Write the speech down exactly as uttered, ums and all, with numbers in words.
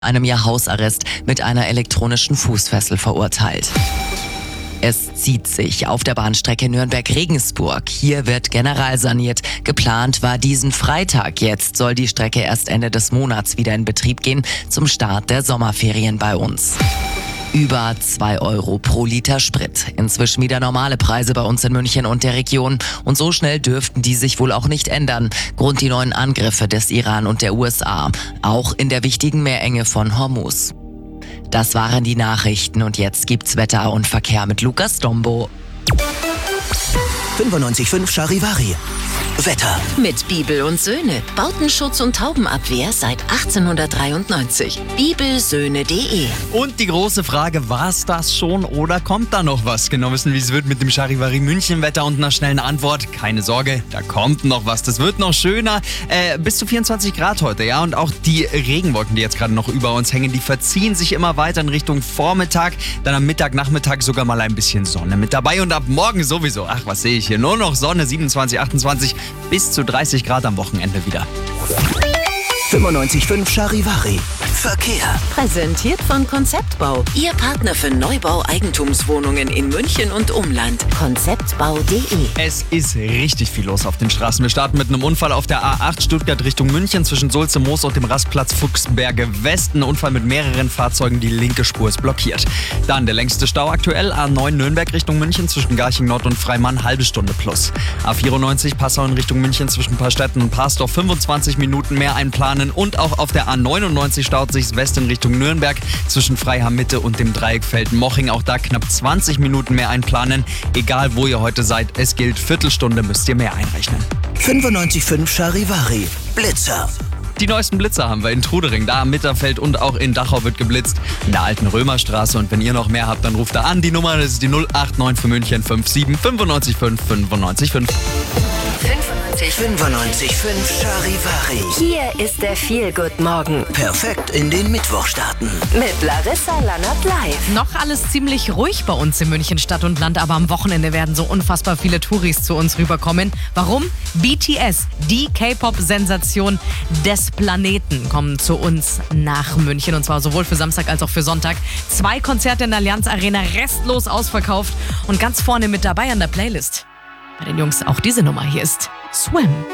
einem Jahr Hausarrest mit einer elektronischen Fußfessel verurteilt. Es zieht sich auf der Bahnstrecke Nürnberg-Regensburg. Hier wird generalsaniert. Geplant war diesen Freitag. Jetzt soll die Strecke erst Ende des Monats wieder in Betrieb gehen, zum Start der Sommerferien bei uns. Über zwei Euro pro Liter Sprit. Inzwischen wieder normale Preise bei uns in München und der Region. Und so schnell dürften die sich wohl auch nicht ändern. Grund die neuen Angriffe des Iran und der U S A. Auch in der wichtigen Meerenge von Hormuz. Das waren die Nachrichten und jetzt gibt's Wetter und Verkehr mit Lukas Dombo. fünfundneunzig Komma fünf Charivari. Wetter. Mit Bibel und Söhne. Bautenschutz und Taubenabwehr seit achtzehnhundertdreiundneunzig. bibelsöhne punkt de. Und die große Frage, war's das schon oder kommt da noch was? Genau wissen, wie es wird mit dem Charivari München Wetter und einer schnellen Antwort. Keine Sorge, da kommt noch was. Das wird noch schöner. Äh, bis zu vierundzwanzig Grad heute, ja. Und auch die Regenwolken, die jetzt gerade noch über uns hängen, die verziehen sich immer weiter in Richtung Vormittag. Dann am Mittag, Nachmittag sogar mal ein bisschen Sonne mit dabei. Und ab morgen sowieso, ach, was sehe ich hier? Nur noch Sonne, siebenundzwanzig, achtundzwanzig. Bis zu dreißig Grad am Wochenende wieder. fünfundneunzig Komma fünf Charivari. Verkehr. Präsentiert von Konzeptbau. Ihr Partner für Neubau Eigentumswohnungen in München und Umland. konzeptbau punkt de. Es ist richtig viel los auf den Straßen. Wir starten mit einem Unfall auf der A acht Stuttgart Richtung München zwischen Sulze-Moos und dem Rastplatz Fuchsberge West. Ein Unfall mit mehreren Fahrzeugen, die linke Spur ist blockiert. Dann der längste Stau aktuell, A neun Nürnberg Richtung München zwischen Garching Nord und Freimann, halbe Stunde plus. A vierundneunzig Passau in Richtung München zwischen Paarstetten und Parsdorf, fünfundzwanzig Minuten mehr einplanen. Und auch auf der A neunundneunzig staut sich West in Richtung Nürnberg zwischen Freiham Mitte und dem Dreieck Felden-Moching. Auch da knapp zwanzig Minuten mehr einplanen. Egal wo ihr heute seid, es gilt, Viertelstunde müsst ihr mehr einrechnen. fünfundneunzig Komma fünf Charivari. Blitzer. Die neuesten Blitzer haben wir in Trudering, da am Mitterfeld und auch in Dachau wird geblitzt, in der alten Römerstraße. Und wenn ihr noch mehr habt, dann ruft da an. Die Nummer, das ist die null acht neun für München fünf sieben fünfundneunzig fünf fünfundneunzig fünf. fünfundneunzig Komma fünf Charivari. Hier ist der Feel-Good-Morgen Perfekt in den Mittwoch starten. mit Larissa Lannert live. Noch alles ziemlich ruhig bei uns in München Stadt und Land, aber am Wochenende werden so unfassbar viele Touris zu uns rüberkommen. Warum? B T S, die K-Pop-Sensation des Planeten, kommen zu uns nach München und zwar sowohl für Samstag als auch für Sonntag. Zwei Konzerte in der Allianz Arena, restlos ausverkauft und ganz vorne mit dabei an der Playlist. Bei den Jungs auch diese Nummer, hier ist Swim.